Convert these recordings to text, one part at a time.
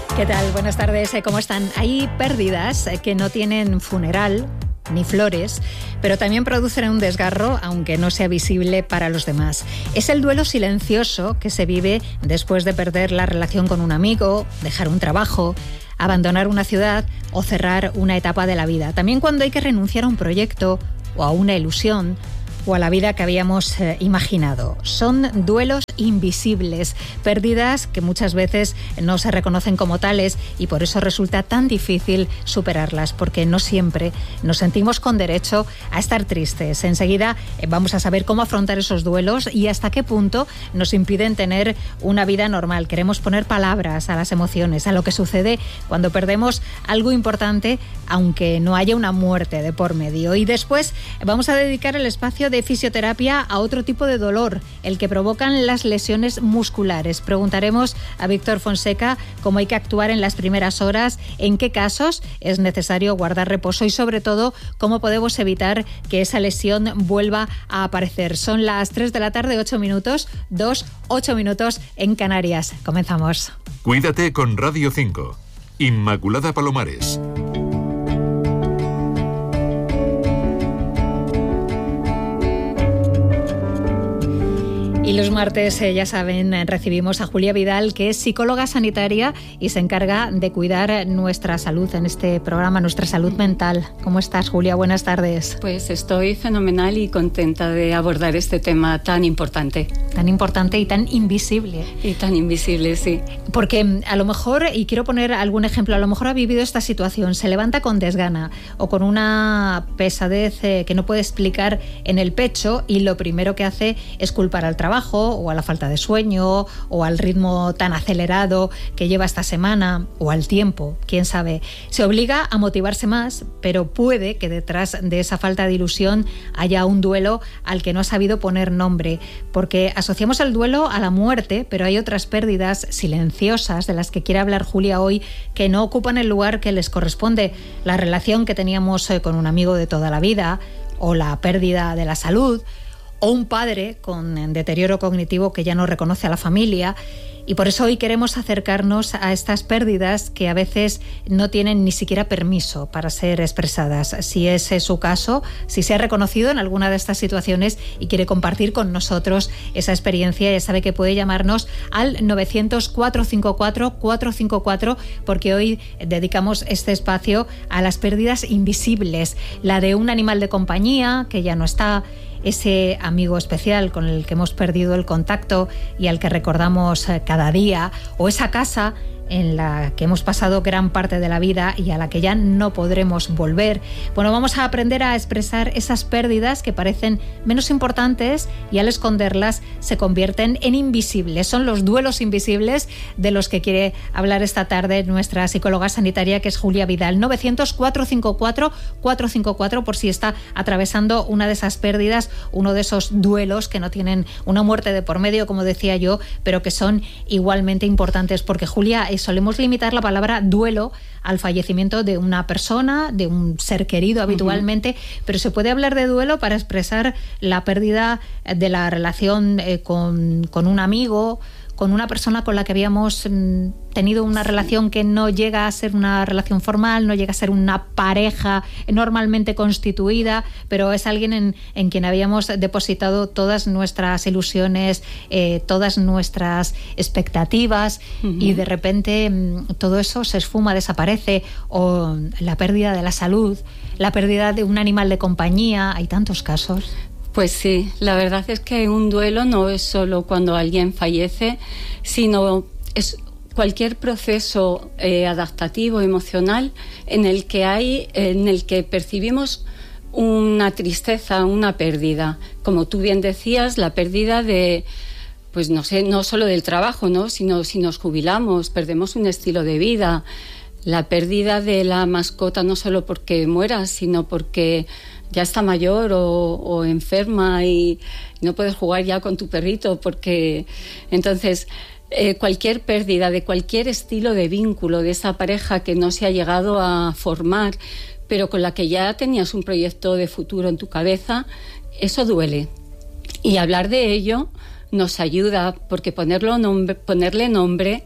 ¿Qué tal? Buenas tardes. ¿Cómo están? Hay pérdidas que no tienen funeral ni flores, pero también producen un desgarro, aunque no sea visible para los demás. Es el duelo silencioso que se vive después de perder la relación con un amigo, dejar un trabajo, abandonar una ciudad o cerrar una etapa de la vida. También cuando hay que renunciar a un proyecto o a una ilusión o a la vida que habíamos imaginado. Son duelos invisibles, pérdidas que muchas veces no se reconocen como tales y por eso resulta tan difícil superarlas, porque no siempre nos sentimos con derecho a estar tristes. Enseguida vamos a saber cómo afrontar esos duelos y hasta qué punto nos impiden tener una vida normal. Queremos poner palabras a las emociones, a lo que sucede cuando perdemos algo importante, aunque no haya una muerte de por medio. Y después vamos a dedicar el espacio de fisioterapia a otro tipo de dolor, el que provocan las lesiones musculares. Preguntaremos a Víctor Fonseca cómo hay que actuar en las primeras horas, en qué casos es necesario guardar reposo y sobre todo cómo podemos evitar que esa lesión vuelva a aparecer. Son las 3 de la tarde, 8 minutos, 8 minutos en Canarias. Comenzamos. Cuídate con Radio 5. Inmaculada Palomares. Y los martes, ya saben, recibimos a Julia Vidal, que es psicóloga sanitaria y se encarga de cuidar nuestra salud en este programa, nuestra salud mental. ¿Cómo estás, Julia? Buenas tardes. Pues estoy fenomenal y contenta de abordar este tema tan importante. Tan importante y tan invisible. Y tan invisible, sí. Porque a lo mejor, y quiero poner algún ejemplo, a lo mejor ha vivido esta situación, se levanta con desgana o con una pesadez que no puede explicar en el pecho y lo primero que hace es culpar al trabajo o a la falta de sueño o al ritmo tan acelerado que lleva esta semana o al tiempo, quién sabe. Se obliga a motivarse más, pero puede que detrás de esa falta de ilusión haya un duelo al que no ha sabido poner nombre, porque asociamos el duelo a la muerte, pero hay otras pérdidas silenciosas de las que quiere hablar Julia hoy que no ocupan el lugar que les corresponde. La relación que teníamos con un amigo de toda la vida o la pérdida de la salud, o un padre con deterioro cognitivo que ya no reconoce a la familia. Y por eso hoy queremos acercarnos a estas pérdidas que a veces no tienen ni siquiera permiso para ser expresadas. Si ese es su caso, si se ha reconocido en alguna de estas situaciones y quiere compartir con nosotros esa experiencia, ya sabe que puede llamarnos al 900-454-454, porque hoy dedicamos este espacio a las pérdidas invisibles, la de un animal de compañía que ya no está, ese amigo especial con el que hemos perdido el contacto y al que recordamos cada día, o esa casa en la que hemos pasado gran parte de la vida y a la que ya no podremos volver. Bueno, vamos a aprender a expresar esas pérdidas que parecen menos importantes y al esconderlas se convierten en invisibles. Son los duelos invisibles de los que quiere hablar esta tarde nuestra psicóloga sanitaria, que es Julia Vidal. 900-454-454 por si está atravesando una de esas pérdidas, uno de esos duelos que no tienen una muerte de por medio, como decía yo, pero que son igualmente importantes, porque Julia, solemos limitar la palabra duelo al fallecimiento de una persona, de un ser querido habitualmente, pero se puede hablar de duelo para expresar la pérdida de la relación con un amigo, con una persona con la que habíamos tenido una relación que no llega a ser una relación formal, no llega a ser una pareja normalmente constituida, pero es alguien en quien habíamos depositado todas nuestras ilusiones, todas nuestras expectativas, y de repente todo eso se esfuma, desaparece, o la pérdida de la salud, la pérdida de un animal de compañía. Hay tantos casos. Pues sí, la verdad es que un duelo no es solo cuando alguien fallece, sino es cualquier proceso adaptativo, emocional, en el que percibimos una tristeza, una pérdida. Como tú bien decías, la pérdida de, pues no sé, no solo del trabajo, ¿no? Sino si nos jubilamos, perdemos un estilo de vida. La pérdida de la mascota no solo porque muera, sino porque ya está mayor o enferma y no puedes jugar ya con tu perrito, porque entonces cualquier pérdida de cualquier estilo de vínculo de esa pareja que no se ha llegado a formar, pero con la que ya tenías un proyecto de futuro en tu cabeza, eso duele. Y hablar de ello nos ayuda, porque ponerle nombre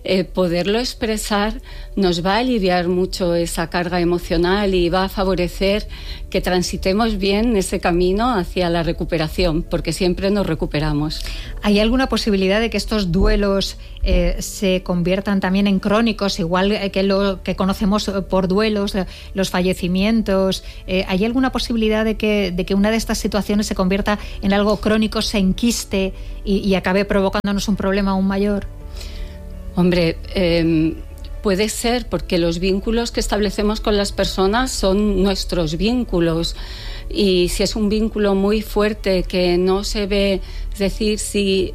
poderlo expresar nos va a aliviar mucho esa carga emocional y va a favorecer que transitemos bien ese camino hacia la recuperación, porque siempre nos recuperamos. ¿Hay alguna posibilidad de que estos duelos se conviertan también en crónicos, igual que lo que conocemos por duelos, los fallecimientos? ¿Hay alguna posibilidad de que una de estas situaciones se convierta en algo crónico, se enquiste y acabe provocándonos un problema aún mayor? Hombre, puede ser, porque los vínculos que establecemos con las personas son nuestros vínculos, y si es un vínculo muy fuerte que no se ve, es decir, si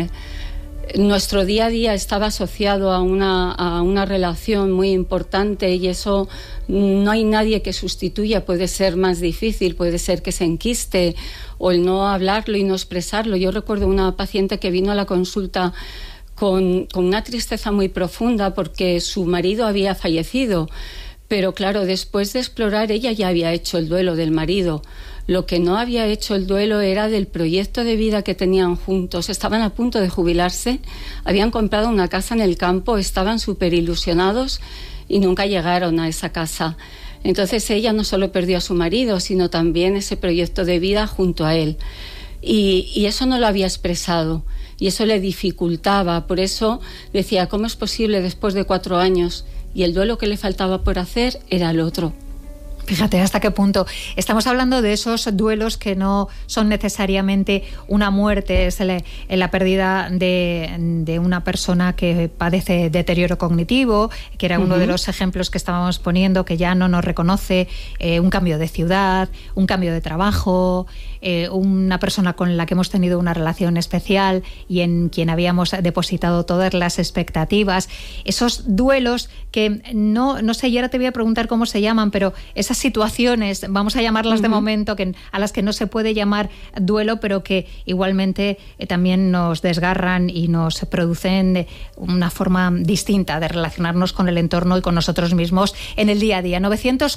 nuestro día a día estaba asociado a una relación muy importante y eso no hay nadie que sustituya, puede ser más difícil, puede ser que se enquiste, o el no hablarlo y no expresarlo. Yo recuerdo una paciente que vino a la consulta con una tristeza muy profunda porque su marido había fallecido, pero claro, después de explorar, ella ya había hecho el duelo del marido. Lo que no había hecho el duelo era del proyecto de vida que tenían juntos. Estaban a punto de jubilarse, habían comprado una casa en el campo, estaban súper ilusionados y nunca llegaron a esa casa. Entonces ella no solo perdió a su marido, sino también ese proyecto de vida junto a él. Y eso no lo había expresado. Y eso le dificultaba, por eso decía, ¿cómo es posible después de 4 años? Y el duelo que le faltaba por hacer era el otro. Fíjate hasta qué punto. Estamos hablando de esos duelos que no son necesariamente una muerte, es la pérdida de una persona que padece deterioro cognitivo, que era uno de los ejemplos que estábamos poniendo, que ya no nos reconoce, un cambio de ciudad, un cambio de trabajo, una persona con la que hemos tenido una relación especial y en quien habíamos depositado todas las expectativas. Esos duelos que no sé, y ahora te voy a preguntar cómo se llaman, pero esas situaciones, vamos a llamarlas de momento, a las que no se puede llamar duelo, pero que igualmente también nos desgarran y nos producen una forma distinta de relacionarnos con el entorno y con nosotros mismos en el día a día.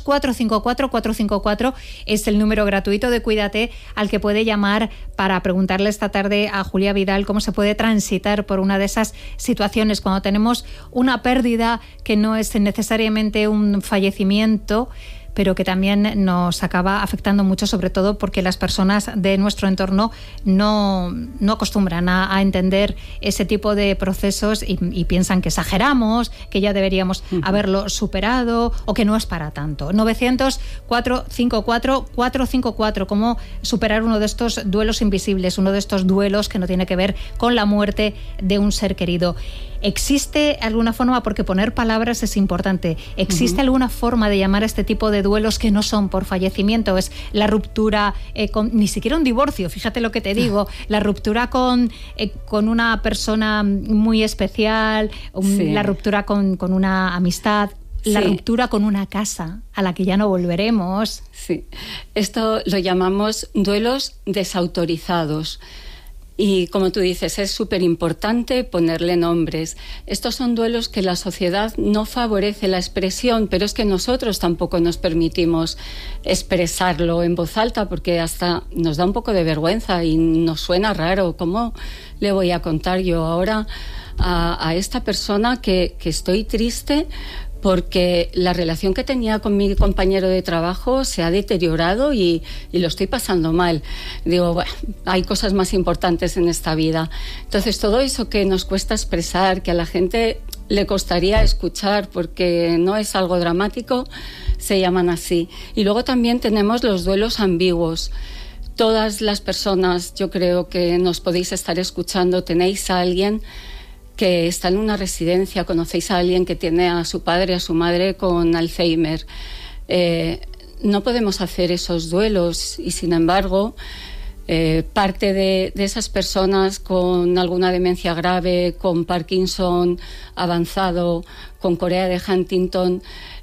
900-454-454 es el número gratuito de Cuídate al que puede llamar para preguntarle esta tarde a Julia Vidal cómo se puede transitar por una de esas situaciones cuando tenemos una pérdida que no es necesariamente un fallecimiento, pero que también nos acaba afectando mucho, sobre todo porque las personas de nuestro entorno no acostumbran a entender ese tipo de procesos y piensan que exageramos, que ya deberíamos haberlo superado o que no es para tanto. 900-454-454, cómo superar uno de estos duelos invisibles, uno de estos duelos que no tiene que ver con la muerte de un ser querido. ¿Existe alguna forma, porque poner palabras es importante, existe alguna forma de llamar a este tipo de duelos que no son por fallecimiento? Es la ruptura, ni siquiera un divorcio, fíjate lo que te digo, la ruptura con una persona muy especial, la ruptura con una amistad, la ruptura con una casa a la que ya no volveremos. Sí, esto lo llamamos duelos desautorizados. Y como tú dices, es súper importante ponerle nombres. Estos son duelos que la sociedad no favorece la expresión, pero es que nosotros tampoco nos permitimos expresarlo en voz alta porque hasta nos da un poco de vergüenza y nos suena raro. ¿Cómo le voy a contar yo ahora a esta persona que estoy triste porque la relación que tenía con mi compañero de trabajo se ha deteriorado y lo estoy pasando mal? Digo, bueno, hay cosas más importantes en esta vida. Entonces, todo eso que nos cuesta expresar, que a la gente le costaría escuchar porque no es algo dramático, se llaman así. Y luego también tenemos los duelos ambiguos. Todas las personas, yo creo que nos podéis estar escuchando, tenéis a alguien que está en una residencia, conocéis a alguien que tiene a su padre, a su madre con Alzheimer. No podemos hacer esos duelos y, sin embargo, parte de esas personas con alguna demencia grave, con Parkinson avanzado, con Corea de Huntington,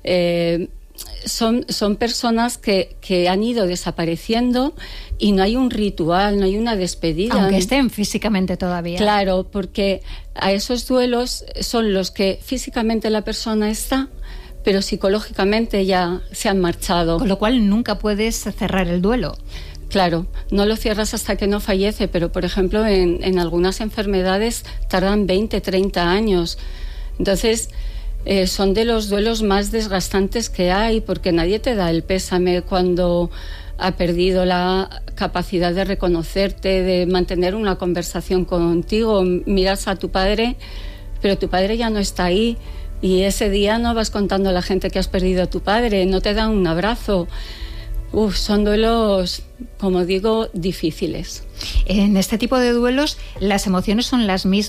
son personas que han ido desapareciendo y no hay un ritual, no hay una despedida. Aunque estén físicamente todavía. Claro, porque a esos duelos son los que físicamente la persona está, pero psicológicamente ya se han marchado. Con lo cual nunca puedes cerrar el duelo. Claro, no lo cierras hasta que no fallece, pero por ejemplo en algunas enfermedades tardan 20, 30 años. Entonces, son de los duelos más desgastantes que hay, porque nadie te da el pésame cuando ha perdido la capacidad de reconocerte, de mantener una conversación contigo. Miras a tu padre, pero tu padre ya no está ahí, y ese día no vas contando a la gente que has perdido a tu padre, no te dan un abrazo. Son duelos, como digo, difíciles. En este tipo de duelos las emociones son las mismas